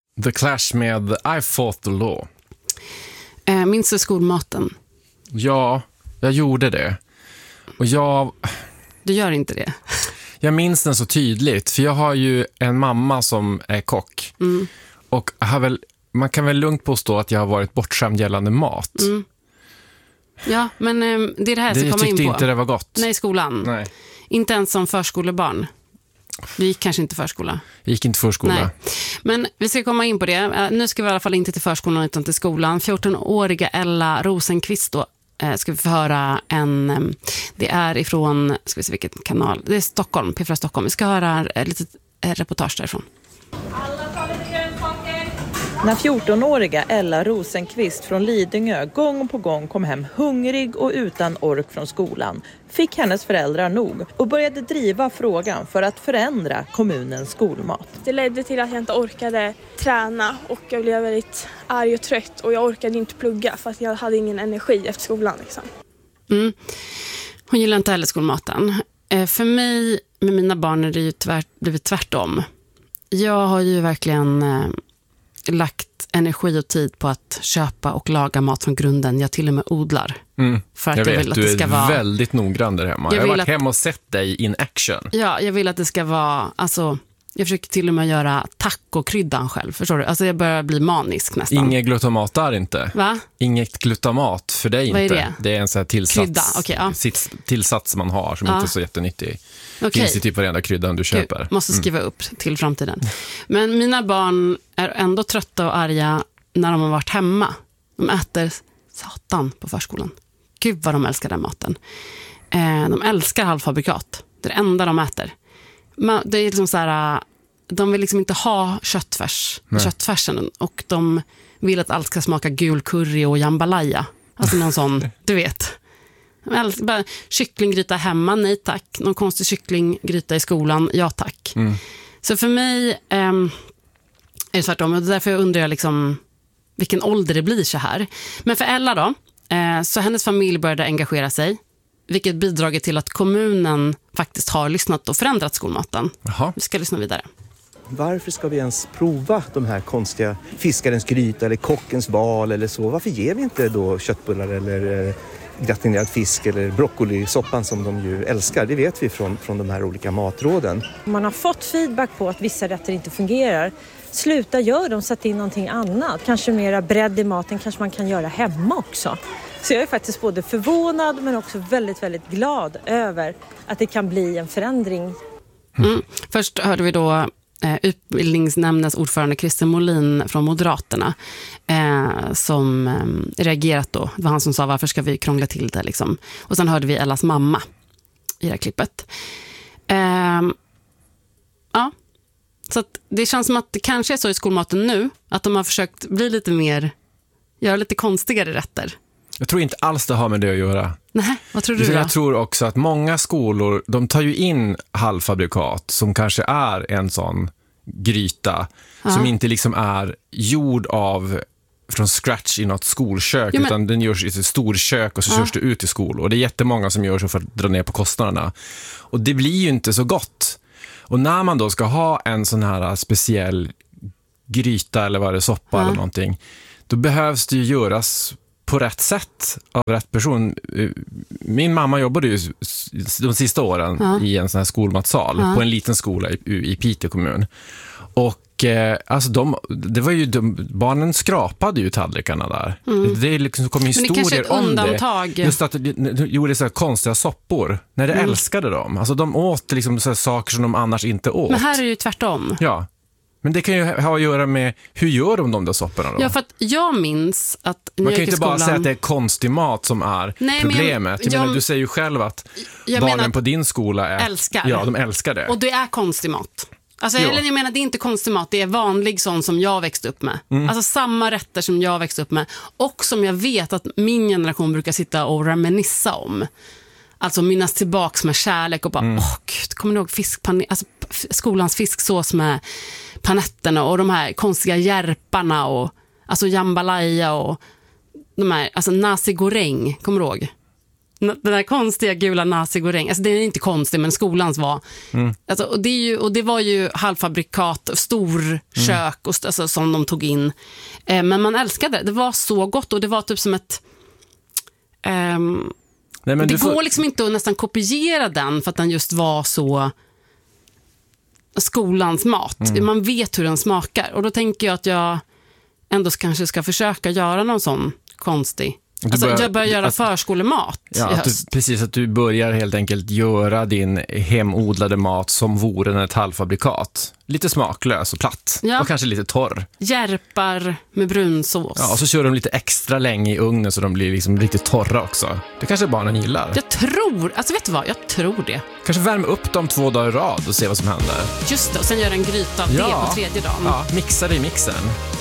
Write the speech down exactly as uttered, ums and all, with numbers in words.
The Clash med I Fought the Law. Eh, minns du skolmaten? Ja, jag gjorde det. Och jag... Du gör inte det? Jag minns den så tydligt, för jag har ju en mamma som är kock. Mm. Och har väl, man kan väl lugnt påstå att jag har varit bortskämd gällande mat. Mm. Ja, men eh, det är det här det, som kommer in på. Jag tyckte inte det var gott. Nej, skolan. Nej. Inte ens som förskolebarn. Vi gick kanske inte förskola. Jag gick inte förskola. Nej. Men vi ska komma in på det. Nu ska vi i alla fall inte till förskolan utan till skolan. fjorton-åriga Ella Rosenqvist då, eh, ska vi få höra en... Eh, det är ifrån, ska vi se vilken kanal. Det är Stockholm, P fyra Stockholm. Vi ska höra ett litet eh, reportage därifrån. När fjorton-åriga Ella Rosenqvist från Lidingö gång på gång kom hem hungrig och utan ork från skolan fick hennes föräldrar nog och började driva frågan för att förändra kommunens skolmat. Det ledde till att jag inte orkade träna och jag blev väldigt arg och trött och jag orkade inte plugga för att jag hade ingen energi efter skolan. Liksom. Mm. Hon gillar inte heller skolmaten. Eh, för mig med mina barn är det ju tvärt, blivit tvärtom. Jag har ju verkligen... Eh, lagt energi och tid på att köpa och laga mat från grunden. Jag till och med odlar. Mm. För att jag, jag vet, vill att du det ska är vara... väldigt noggrann där hemma. Jag, jag har varit att... hemma och sett dig in action. Ja, jag vill att det ska vara... Alltså, jag försöker till och med göra tacokryddan själv. Förstår du? Alltså jag börjar bli manisk nästan. Inget glutamat där inte. Va? Inget glutamat för dig Vad inte. är det? Det är en sån här tillsats, Krydda, okay, ja. tillsats man har som ja. inte är så jättenyttig. Okay. Finns i typ varenda kryddan du köper. Gud, måste skriva mm. upp till framtiden. Men mina barn är ändå trötta och arga när de har varit hemma. De äter satan på förskolan. Gud vad de älskar den maten. Eh, de älskar halvfabrikat. Det är det enda de äter. Men det är liksom så här, de vill liksom inte ha köttfärs, köttfärsen och de vill att allt ska smaka gul curry och jambalaya. Alltså någon sån, du vet. Bara, kycklinggryta hemma, nej tack. Någon konstig kycklinggryta i skolan, ja tack. Mm. Så för mig eh, är det tvärtom. Och därför undrar jag liksom vilken ålder det blir så här. Men för Ella då, eh, så hennes familj började engagera sig. Vilket bidragit till att kommunen faktiskt har lyssnat och förändrat skolmaten. Aha. Vi ska lyssna vidare. Varför ska vi ens prova de här konstiga fiskarens gryta eller kockens val eller så? Varför ger vi inte då köttbullar eller eh, gratinerad fisk eller broccolisoppan som de ju älskar? Det vet vi från, från de här olika matråden. Man har fått feedback på att vissa rätter inte fungerar. Sluta gör dem, sätt in någonting annat. Kanske mera bredd i maten, kanske man kan göra hemma också. Så jag är faktiskt både förvånad men också väldigt, väldigt glad över att det kan bli en förändring. Mm. Först hörde vi då eh, utbildningsnämndens ordförande Christer Molin från Moderaterna eh, som eh, reagerat då. Det var han som sa, varför ska vi krångla till det liksom. Och sen hörde vi Ellas mamma i det här klippet. Eh, ja, så att det känns som att det kanske är så i skolmaten nu att de har försökt bli lite mer, göra lite konstigare rätter. Jag tror inte alls det har med det att göra. Nej, vad tror du då? Jag tror också att många skolor, de tar ju in halvfabrikat som kanske är en sån gryta ja. Som inte liksom är gjord av från scratch i något skolkök ja, men... utan den görs i ett storkök och så ja. Körs det ut i skolor. Och det är jättemånga som gör så för att dra ner på kostnaderna. Och det blir ju inte så gott. Och när man då ska ha en sån här speciell gryta eller vad det är, soppa ja. Eller någonting, då behövs det ju göras på rätt sätt av rätt person. Min mamma jobbade ju de sista åren ja. I en sån här skolmatsal ja. På en liten skola i, i Piteå kommun. Och eh, alltså de, det var ju de, barnen skrapade ju tallrikarna där. Mm. Det liksom kom historier om undantag. Det. Just att de gjorde så här konstiga soppor när de mm. älskade dem. Alltså de åt liksom så här saker som de annars inte åt. Men här är det ju tvärtom. Ja. Men det kan ju ha att göra med hur gör de de där sopporna då? Ja, för att jag minns att man kan ju inte skolan... bara säga att det är konstig mat som är Nej, problemet. Jag, jag, jag menar, du säger ju själv att barnen på din skola är, älskar. Ja, de älskar det. Och det är konstig mat. Alltså, eller jag menar, det är inte konstig mat, det är vanlig sån som jag växte upp med. Mm. Alltså samma rätter som jag växte upp med. Och som jag vet att min generation brukar sitta och reminissa om. Alltså minnas tillbaks med kärlek och bara, åh mm. oh, gud, kommer du ihåg fiskpan- alltså, skolans fisksås med panetterna och de här konstiga järparna och alltså jambalaya och de här, alltså nasi goreng, kommer du ihåg? den där konstiga gula nasi-goreng, alltså det är inte konstigt, men skolans var mm. alltså, och, det är ju, och det var ju halvfabrikat, stor kök och, alltså, som de tog in, eh, men man älskade det, det var så gott och det var typ som ett ehm, nej, men det går får... liksom inte att nästan kopiera den för att den just var så skolans mat, mm. man vet hur den smakar och då tänker jag att jag ändå kanske ska försöka göra någon sån konstig. Alltså, börjar, jag börjar göra att, förskolemat ja, i höst. Att du, precis, att du börjar helt enkelt göra din hemodlade mat som vore ett halvfabrikat. Lite smaklös och platt. Ja. Och kanske lite torr. Järpar med brunsås. Ja, och så kör de lite extra länge i ugnen så de blir liksom riktigt torra också. Det kanske barnen gillar. Jag tror, alltså vet du vad, jag tror det. Kanske värma upp dem två dagar i rad och se vad som händer. Just det, och sen göra en gryta av ja. det på tredje dagen. Ja, mixa det i mixen.